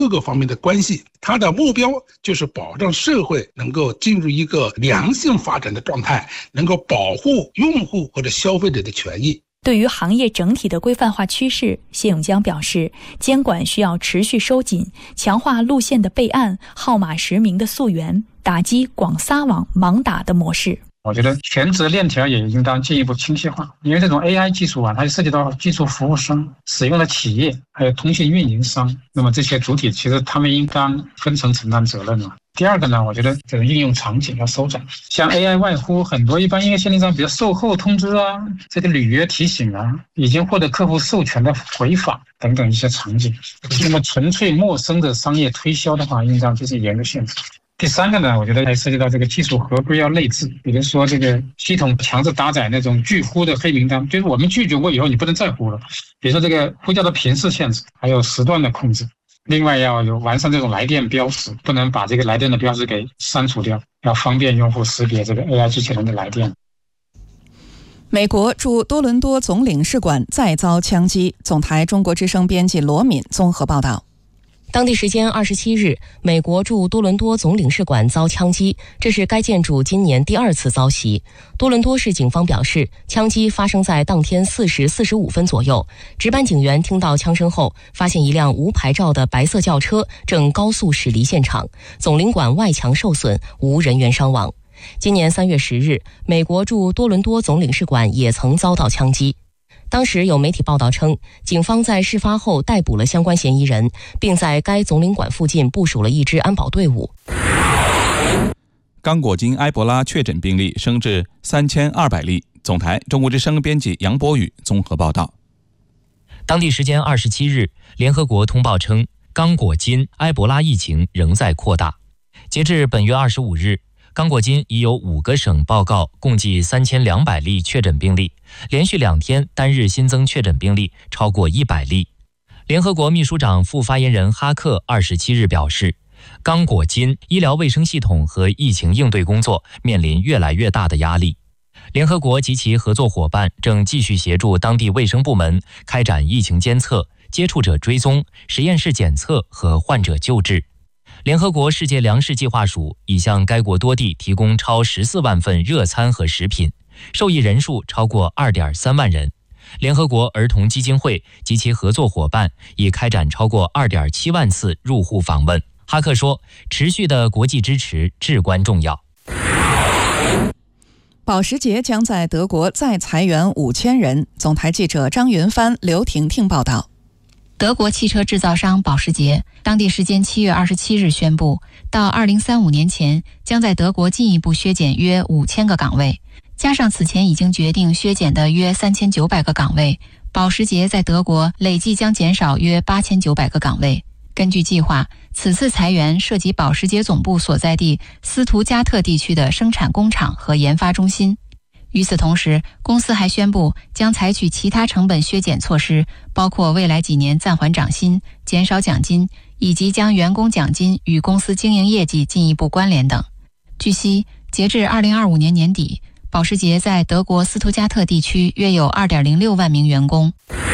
各个方面的关系，它的目标就是保障社会能够进入一个良性发展的状态，能够保护用户或者消费者的权益。 对于行业整体的规范化趋势，谢永江表示，监管需要持续收紧，强化路线的备案、号码实名的溯源，打击广撒网、盲打的模式。 我觉得权责链条也应当进一步清晰化，因为这种 AI 技术它涉及到技术服务商、使用的企业，还有通信运营商，那么这些主体其实他们应当分层承担责任了。第二个呢，我觉得这个应用场景要收窄，像 AI 外呼很多一般应用限定上，比如售后通知啊，这个履约提醒啊，已经获得客户授权的回访等等一些场景。那么纯粹陌生的商业推销的话，应当就是严格限制。第三个呢，我觉得还涉及到这个技术合规要内置，比如说这个系统强制搭载那种拒呼的黑名单，就是我们拒绝过以后你不能再呼了。比如说这个呼叫的频次限制，还有时段的控制。另外要有完善这种来电标识，不能把这个来电的标识给删除掉，要方便用户识别这个 AI 机器人的来电。 美国驻多伦多总领事馆再遭枪击，总台中国之声编辑罗敏综合报道。 当地时间27日，美国驻多伦多总领事馆遭枪击，这是该建筑今年第2次遭袭。多伦多市警方表示，枪击发生在当天4时45分左右。值班警员听到枪声后，发现一辆无牌照的白色轿车正高速驶离现场，总领馆外墙受损，无人员伤亡。今年3月10日，美国驻多伦多总领事馆也曾遭到枪击。当时有媒体报道称，警方在事发后逮捕了相关嫌疑人，并在该总领馆附近部署了一支安保队伍。 刚果金埃博拉确诊病例升至3200例。总台中国之声编辑杨博宇综合报道。 当地时间27日，联合国通报称，刚果金埃博拉疫情仍在扩大。截至本月25日，刚果金已有5个省报告共计3200例确诊病例，连续2天单日新增确诊病例超过100例。联合国秘书长副发言人哈克27日表示，刚果金医疗卫生系统和疫情应对工作面临越来越大的压力。联合国及其合作伙伴正继续协助当地卫生部门开展疫情监测、接触者追踪、实验室检测和患者救治。联合国世界粮食计划署已向该国多地提供超14万份热餐和食品，受益人数超过2.3万人。联合国儿童基金会及其合作伙伴已开展超过2.7万次入户访问。哈克说，持续的国际支持至关重要。 保时捷将在德国再裁员5000人。总台记者张云帆、刘婷婷报道。 德国汽车制造商保时捷当地时间7月27日宣布，到2035年前将在德国进一步削减约5000个岗位，加上此前已经决定削减的约3900个岗位，保时捷在德国累计将减少约8900个岗位。根据计划，此次裁员涉及保时捷总部所在地斯图加特地区的生产工厂和研发中心。与此同时，公司还宣布将采取其他成本削减措施，包括未来几年暂缓涨薪、减少奖金，以及将员工奖金与公司经营业绩进一步关联等。据悉，截至2025年年底，保时捷在德国斯图加特地区约有2.06万名员工。